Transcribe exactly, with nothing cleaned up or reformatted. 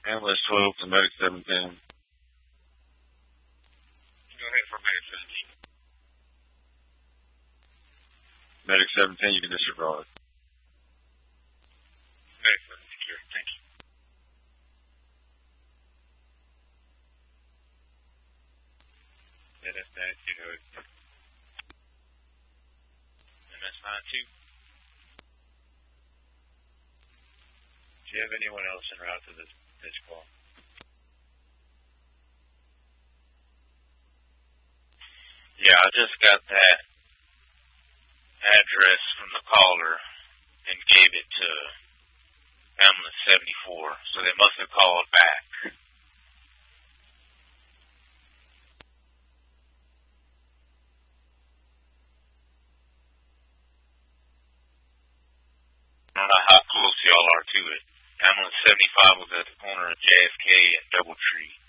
Ambulance twelve to Medic seventeen. Go ahead for Medic seventeen. Medic seventeen, you can disregard. Medic seventeen, clear. Thank you. Yeah, that's ninety-two, go ahead. M S ninety-two. Do you have anyone else en route to this, this call? Yeah, I just got that address from the caller and gave it to ambulance seventy-four, so they must have called back. I don't know how close y'all are to it. Ambulance seventy-five was at the corner of J F K and Doubletree.